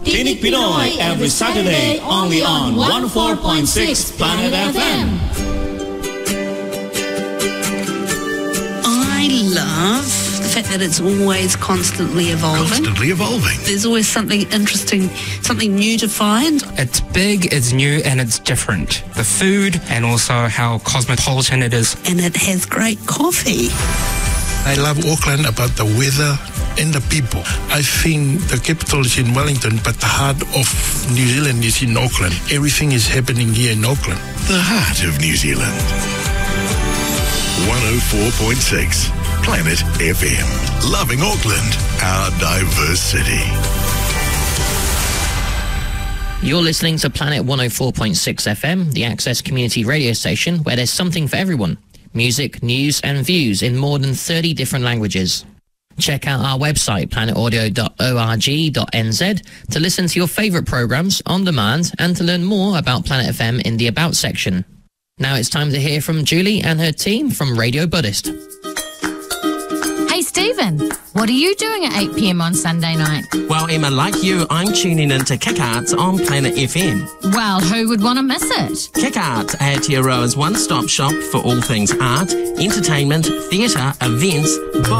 Tinig Pinoy every Saturday only on 104.6 Planet FM. I love the fact that it's always constantly evolving. Constantly evolving. There's always something interesting, something new to find. It's big, it's new, and it's different. The food and also how cosmopolitan it is. And it has great coffee. I love Auckland about the weather and the people. I think the capital is in Wellington, but the heart of New Zealand is in Auckland. Everything is happening here in Auckland. The heart of New Zealand. 104.6 Planet FM. Loving Auckland, our diverse city. You're listening to Planet 104.6 FM, the Access community radio station where there's something for everyone. Music, news and views in more than 30 different languages. Check out our website, planetaudio.org.nz, to listen to your favourite programmes on demand and to learn more about Planet FM in the About section. Now it's time to hear from Julie and her team from Radio Buddhist. Hey Stephen, what are you doing at 8 p.m. on Sunday night? Well, Emma, like you, I'm tuning in to Kick Arts on Planet FM. Well, who would want to miss it? Kick Arts, Aotearoa's one-stop shop for all things art, entertainment, theatre, events,